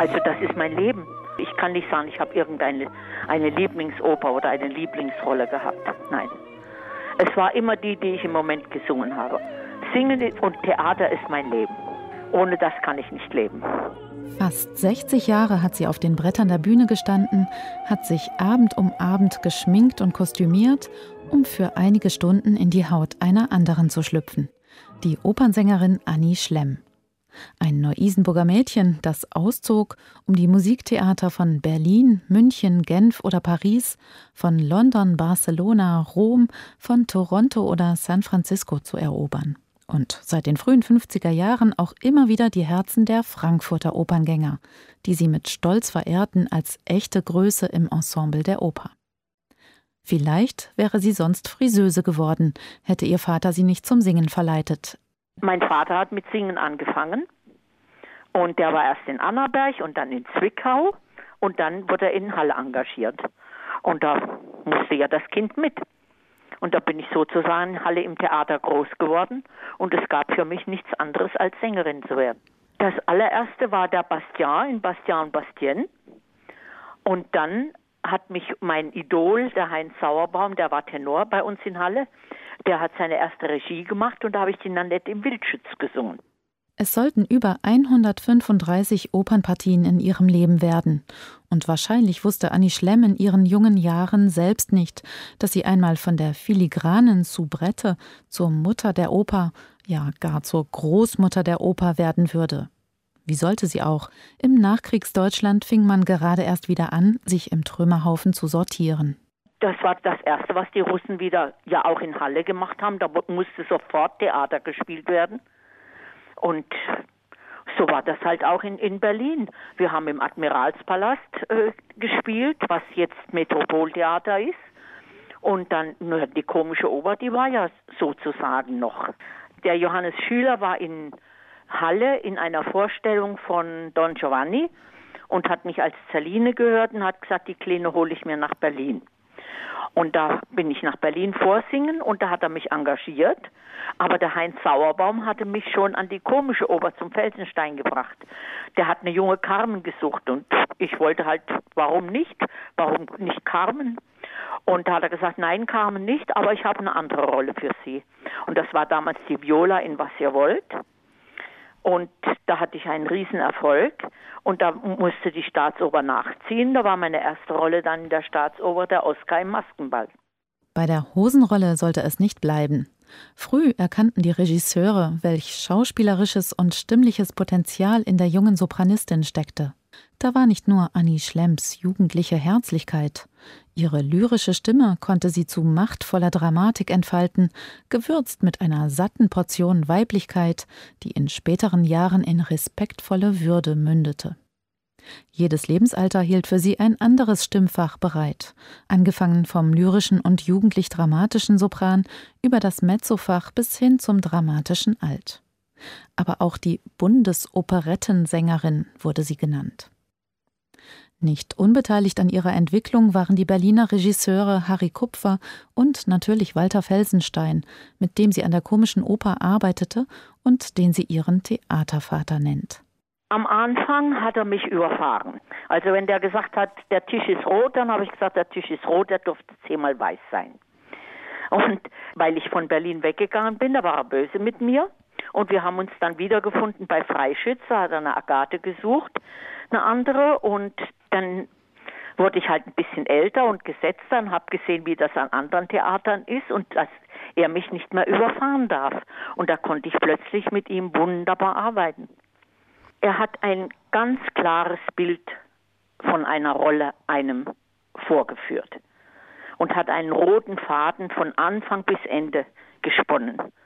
Also das ist mein Leben. Ich kann nicht sagen, ich habe irgendeine Lieblingsoper oder eine Lieblingsrolle gehabt. Nein. Es war immer die ich im Moment gesungen habe. Singen und Theater ist mein Leben. Ohne das kann ich nicht leben. Fast 60 Jahre hat sie auf den Brettern der Bühne gestanden, hat sich Abend um Abend geschminkt und kostümiert, um für einige Stunden in die Haut einer anderen zu schlüpfen. Die Opernsängerin Annie Schlemm. Ein Neu-Isenburger Mädchen, das auszog, um die Musiktheater von Berlin, München, Genf oder Paris, von London, Barcelona, Rom, von Toronto oder San Francisco zu erobern. Und seit den frühen 50er Jahren auch immer wieder die Herzen der Frankfurter Operngänger, die sie mit Stolz verehrten als echte Größe im Ensemble der Oper. Vielleicht wäre sie sonst Friseuse geworden, hätte ihr Vater sie nicht zum Singen verleitet. Mein Vater hat mit Singen angefangen und der war erst in Annaberg und dann in Zwickau und dann wurde er in Halle engagiert. Und da musste ja das Kind mit. Und da bin ich sozusagen in Halle im Theater groß geworden und es gab für mich nichts anderes als Sängerin zu werden. Das allererste war der Bastien in Bastien und Bastien und dann hat mich mein Idol, der Heinz Sauerbaum, der war Tenor bei uns in Halle, der hat seine erste Regie gemacht und da habe ich die Nanette im Wildschütz gesungen. Es sollten über 135 Opernpartien in ihrem Leben werden. Und wahrscheinlich wusste Annie Schlemm in ihren jungen Jahren selbst nicht, dass sie einmal von der filigranen Soubrette zur Mutter der Oper, ja gar zur Großmutter der Oper werden würde. Wie sollte sie auch? Im Nachkriegsdeutschland fing man gerade erst wieder an, sich im Trümmerhaufen zu sortieren. Das war das Erste, was die Russen wieder ja auch in Halle gemacht haben. Da musste sofort Theater gespielt werden. Und so war das halt auch in Berlin. Wir haben im Admiralspalast gespielt, was jetzt Metropoltheater ist. Und dann die komische Oper, die war ja sozusagen noch. Der Johannes Schüler war in Halle in einer Vorstellung von Don Giovanni und hat mich als Zerline gehört und hat gesagt, die Kleine hole ich mir nach Berlin. Und da bin ich nach Berlin vorsingen und da hat er mich engagiert. Aber der Heinz Sauerbaum hatte mich schon an die komische Oper zum Felsenstein gebracht. Der hat eine junge Carmen gesucht und ich wollte halt, warum nicht Carmen? Und da hat er gesagt, nein, Carmen nicht, aber ich habe eine andere Rolle für Sie. Und das war damals die Viola in Was ihr wollt. Und da hatte ich einen Riesenerfolg und da musste die Staatsoper nachziehen. Da war meine erste Rolle dann in der Staatsoper der Oskar im Maskenball. Bei der Hosenrolle sollte es nicht bleiben. Früh erkannten die Regisseure, welch schauspielerisches und stimmliches Potenzial in der jungen Sopranistin steckte. Da war nicht nur Annie Schlemms jugendliche Herzlichkeit. Ihre lyrische Stimme konnte sie zu machtvoller Dramatik entfalten, gewürzt mit einer satten Portion Weiblichkeit, die in späteren Jahren in respektvolle Würde mündete. Jedes Lebensalter hielt für sie ein anderes Stimmfach bereit, angefangen vom lyrischen und jugendlich-dramatischen Sopran über das Mezzofach bis hin zum dramatischen Alt. Aber auch die Bundesoperettensängerin wurde sie genannt. Nicht unbeteiligt an ihrer Entwicklung waren die Berliner Regisseure Harry Kupfer und natürlich Walter Felsenstein, mit dem sie an der Komischen Oper arbeitete und den sie ihren Theatervater nennt. Am Anfang hat er mich überfahren. Also wenn der gesagt hat, der Tisch ist rot, dann habe ich gesagt, der Tisch ist rot, der durfte 10-mal weiß sein. Und weil ich von Berlin weggegangen bin, da war er böse mit mir. Und wir haben uns dann wiedergefunden bei Freischütz, da hat er eine Agathe gesucht, eine andere. Und dann wurde ich halt ein bisschen älter und gesetzter und habe gesehen, wie das an anderen Theatern ist und dass er mich nicht mehr überfahren darf. Und da konnte ich plötzlich mit ihm wunderbar arbeiten. Er hat ein ganz klares Bild von einer Rolle einem vorgeführt und hat einen roten Faden von Anfang bis Ende gesponnen.